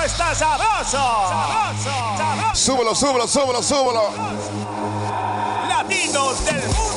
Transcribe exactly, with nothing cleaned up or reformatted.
está sabroso. Sabroso. Sabroso. Súbelo, súbelo, súbelo, súbelo. Latinos del mundo.